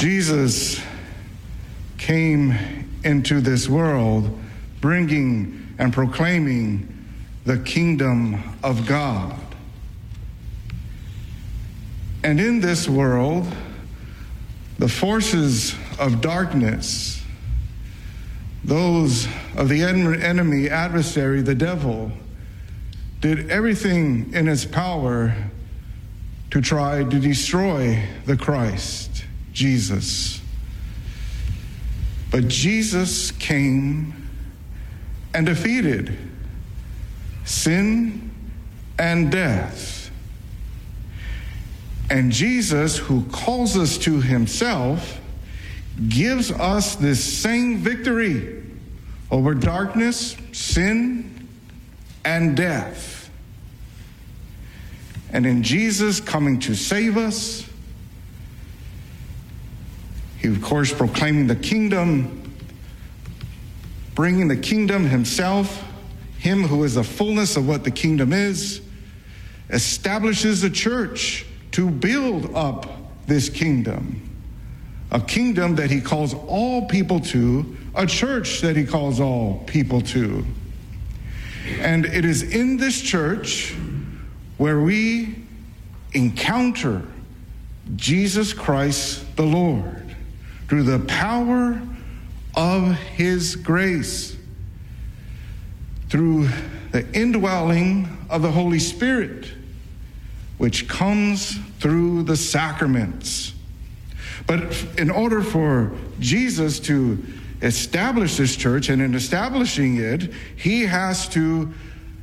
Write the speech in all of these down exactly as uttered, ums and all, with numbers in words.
Jesus came into this world bringing and proclaiming the kingdom of God. And in this world, the forces of darkness, those of the enemy, adversary, the devil, did everything in its power to try to destroy the Christ, Jesus. But Jesus came and defeated sin and death. And Jesus, who calls us to himself, gives us this same victory over darkness, sin, and death. And in Jesus coming to save us, he, of course, proclaiming the kingdom, bringing the kingdom himself, him who is the fullness of what the kingdom is, establishes a church to build up this kingdom. A kingdom that he calls all people to, a church that he calls all people to. And it is in this church where we encounter Jesus Christ the Lord through the power of his grace, through the indwelling of the Holy Spirit, which comes through the sacraments. But in order for Jesus to establish this church, and in establishing it, he has to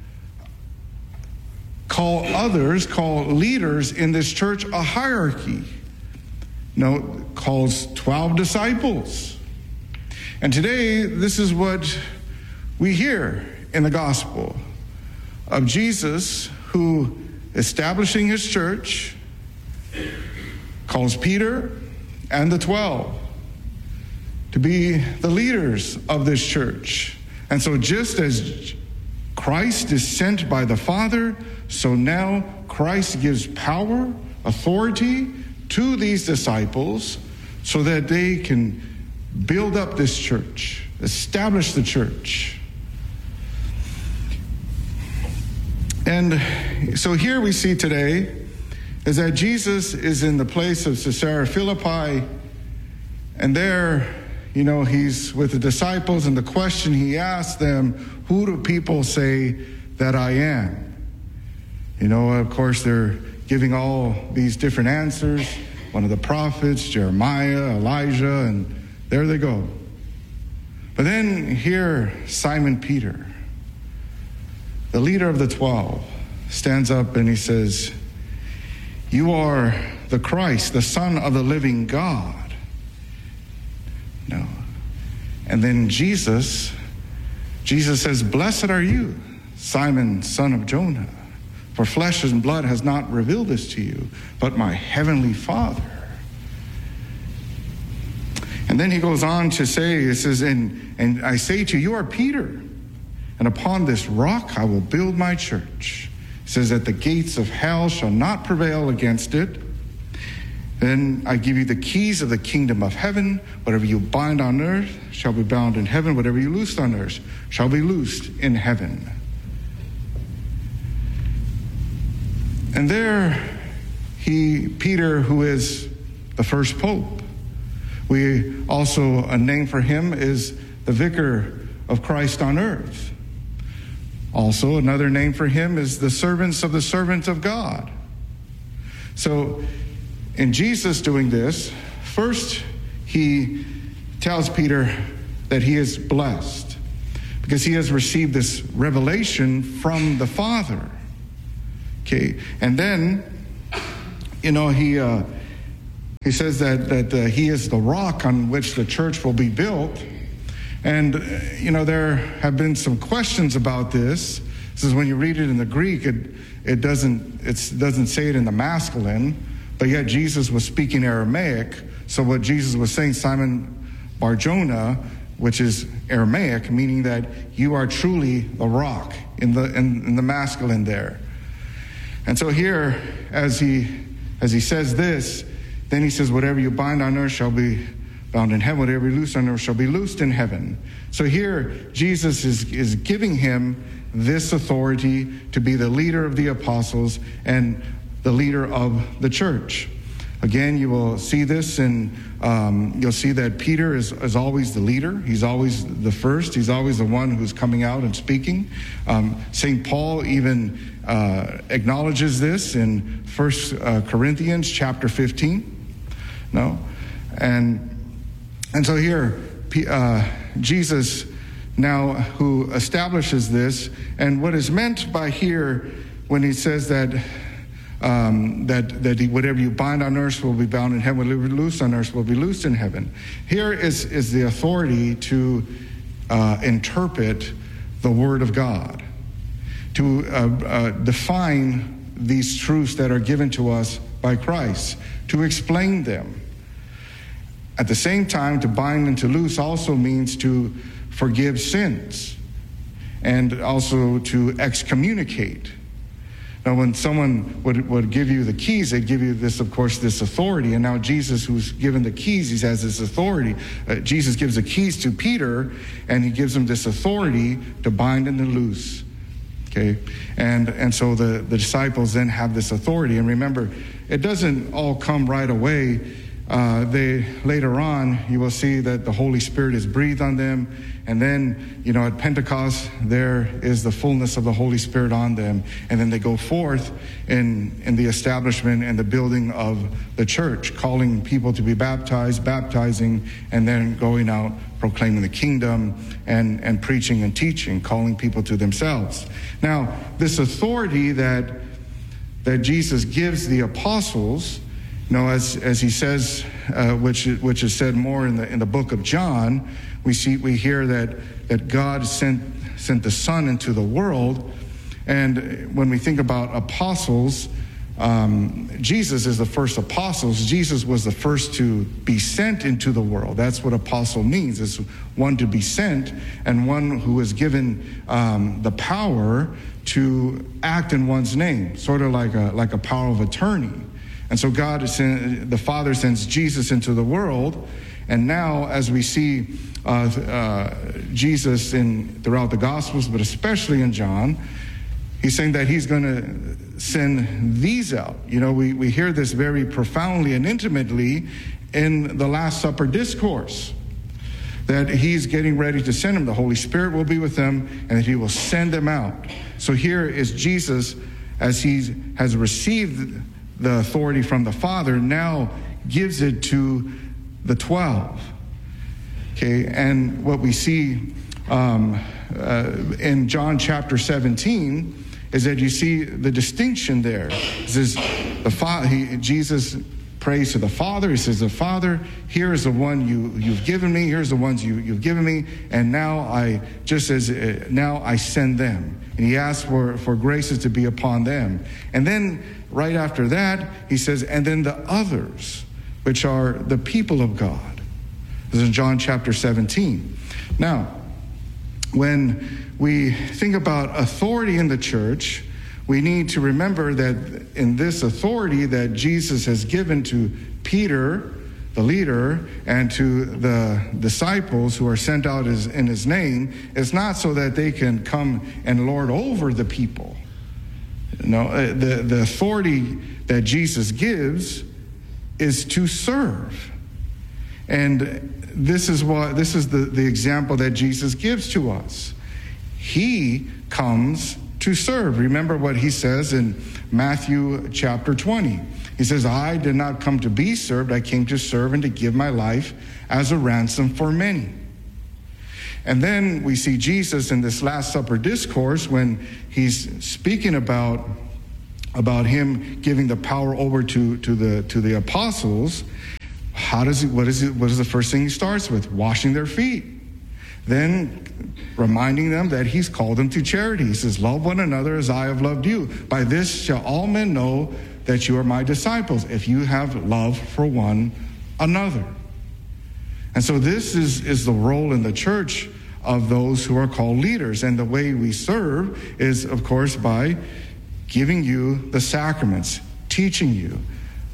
call others, call leaders in this church a hierarchy. No, calls twelve disciples. And today, this is what we hear in the gospel of Jesus, who, establishing his church, calls Peter and the twelve to be the leaders of this church. And so just as Christ is sent by the Father, so now Christ gives power, authority to these disciples so that they can build up this church, establish the church. And so here we see today is that Jesus is in the place of Caesarea Philippi, and there, you know, he's with the disciples, and the question he asks them, who do people say that I am? You know, of course, they're giving all these different answers. One of the prophets, Jeremiah, Elijah, and there they go. But then here, Simon Peter, the leader of the twelve, stands up and he says, you are the Christ, the Son of the living God. No. And then Jesus, Jesus says, blessed are you, Simon, son of Jonah, for flesh and blood has not revealed this to you, but my heavenly Father. And then he goes on to say, it says, and, and I say to you, you are Peter, and upon this rock I will build my church. It says that the gates of hell shall not prevail against it. Then I give you the keys of the kingdom of heaven. Whatever you bind on earth shall be bound in heaven. Whatever you loose on earth shall be loosed in heaven. And there he, Peter, who is the first pope, we also, a name for him is the vicar of Christ on earth. Also, another name for him is the servants of the servant of God. So, in Jesus doing this, first he tells Peter that he is blessed because he has received this revelation from the Father. Okay, and then, you know, he uh, he says that that uh, he is the rock on which the church will be built. And, uh, you know, there have been some questions about this. This is when you read it in the Greek, it it doesn't it doesn't say it in the masculine, but yet Jesus was speaking Aramaic. So what Jesus was saying, Simon Bar-Jonah, which is Aramaic, meaning that you are truly the rock in the in, in the masculine there. And so here, as he as he says this, Then he says, whatever you bind on earth shall be bound in heaven. Whatever you loose on earth shall be loosed in heaven. So here, Jesus is, is giving him this authority to be the leader of the apostles and the leader of the church. Again, you will see this, and um, you'll see that Peter is, is always the leader. He's always the first. He's always the one who's coming out and speaking. Um, Saint Paul even uh, acknowledges this in First uh, Corinthians chapter fifteen. No, and and so here, uh, Jesus now who establishes this, and what is meant by here when he says that um, that that he, whatever you bind on earth will be bound in heaven, whatever you loose on earth will be loosed in heaven. Here is is the authority to uh, interpret the Word of God, to uh, uh, define these truths that are given to us by Christ, to explain them. At the same time, to bind and to loose also means to forgive sins and also to excommunicate. Now, when someone would, would give you the keys, they give you this, of course, this authority. And now Jesus, who's given the keys, he has this authority. Uh, Jesus gives the keys to Peter, and he gives him this authority to bind and to loose. Okay, and and so the, the disciples then have this authority. And remember, it doesn't all come right away. Uh, they later on, you will see that the Holy Spirit is breathed on them, and then, you know, at Pentecost there is the fullness of the Holy Spirit on them, and then they go forth in in the establishment and the building of the church, calling people to be baptized, baptizing, and then going out proclaiming the kingdom and and preaching and teaching, calling people to themselves. Now, this authority that that Jesus gives the apostles, you know, as as he says, uh, which which is said more in the in the book of John, we see we hear that that God sent sent the Son into the world, and when we think about apostles, um, Jesus is the first apostles. Jesus was the first to be sent into the world. That's what apostle means: is one to be sent and one who is given um, the power to act in one's name, sort of like a like a power of attorney. And so God, is in, the Father sends Jesus into the world, and now as we see uh, uh, Jesus in throughout the Gospels, but especially in John, he's saying that he's going to send these out. You know, we, we hear this very profoundly and intimately in the Last Supper discourse, that he's getting ready to send them. The Holy Spirit will be with them, and that he will send them out. So here is Jesus, as he has received the authority from the Father, now gives it to the twelve. Okay, and what we see um, uh, in John chapter seventeen is that you see the distinction there. It says the Father, he, Jesus prays to the Father. He says, "The Father, here is the one you you've given me. Here's the ones you you've given me, and now I just as uh, now I send them." And he asks for for graces to be upon them, and then right after that, he says, and then the others, which are the people of God. This is in John chapter seventeen. Now, when we think about authority in the church, we need to remember that in this authority that Jesus has given to Peter, the leader, and to the disciples who are sent out as, in his name, it's not so that they can come and lord over the people. No, the, the authority that Jesus gives is to serve. And this is what this is the, the example that Jesus gives to us. He comes to serve. Remember what he says in Matthew chapter twenty. He says, "I did not come to be served, I came to serve and to give my life as a ransom for many." And then we see Jesus in this Last Supper discourse when he's speaking about, about him giving the power over to, to the to the apostles. How does he, what is it, what is the first thing he starts with? Washing their feet. Then reminding them that he's called them to charity. He says, "Love one another as I have loved you. By this shall all men know that you are my disciples, if you have love for one another." And so this is, is the role in the church of those who are called leaders. And the way we serve is, of course, by giving you the sacraments, teaching you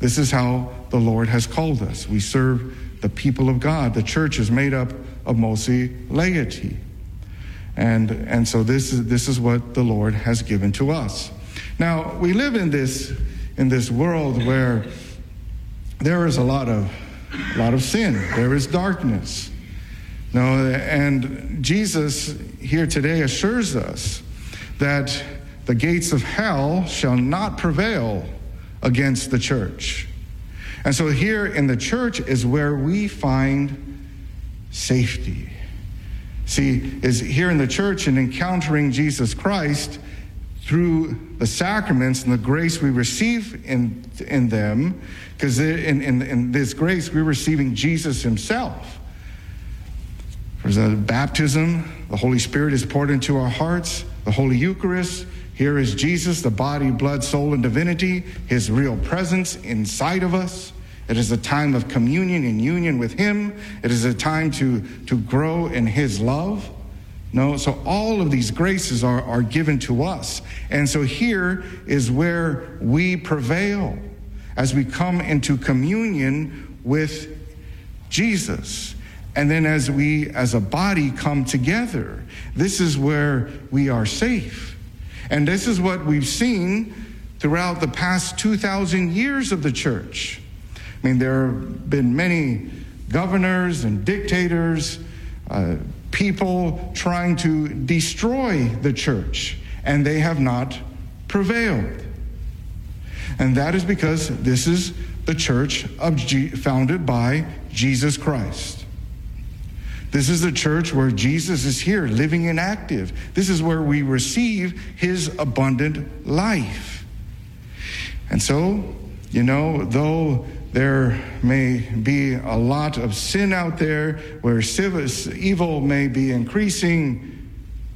This is how the Lord has called us. We serve the people of God. The church is made up of mostly laity. And, and so this is, this is what the Lord has given to us. Now, we live in this, in this world where there is a lot of, a lot of sin. There is darkness. No, and Jesus here today assures us that the gates of hell shall not prevail against the church. And so here in the church is where we find safety. See, is here in the church and encountering Jesus Christ through the sacraments and the grace we receive in, in them, because in, in, in this grace we're receiving Jesus himself. There's a baptism, the Holy Spirit is poured into our hearts, the Holy Eucharist. Here is Jesus, the body, blood, soul, and divinity, his real presence inside of us. It is a time of communion and union with him. It is a time to, to grow in his love. No, so all of these graces are, are given to us. And so here is where we prevail as we come into communion with Jesus. And then as we, as a body, come together, this is where we are safe. And this is what we've seen throughout the past two thousand years of the church. I mean, there have been many governors and dictators, uh, people trying to destroy the church, and they have not prevailed. And that is because this is the church of G- founded by Jesus Christ. This is the church where Jesus is here, living and active. This is where we receive his abundant life. And so, you know, though there may be a lot of sin out there where evil may be increasing,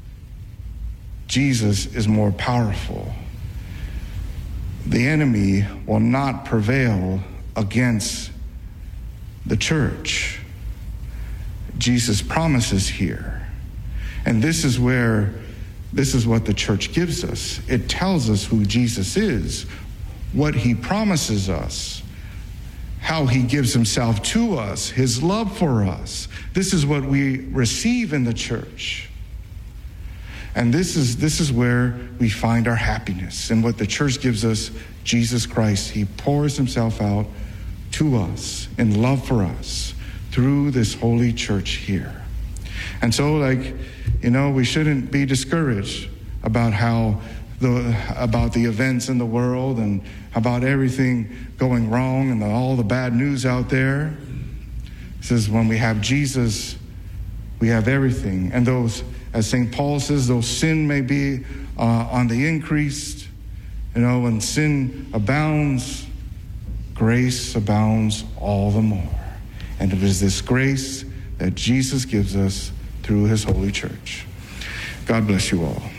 Jesus is more powerful. The enemy will not prevail against the church. Jesus promises here. And this is where, this is what the church gives us. It tells us who Jesus is, what he promises us, how he gives himself to us, his love for us. This is what we receive in the church. And this is this is where we find our happiness. And what the church gives us, Jesus Christ, he pours himself out to us in love for us through this holy church here. And so, like, you know, we shouldn't be discouraged about how the about the events in the world and about everything going wrong and the, all the bad news out there. It says when we have Jesus, we have everything. And those, as Saint Paul says, though sin may be uh, on the increase, you know, when sin abounds, grace abounds all the more. And it is this grace that Jesus gives us through his holy church. God bless you all.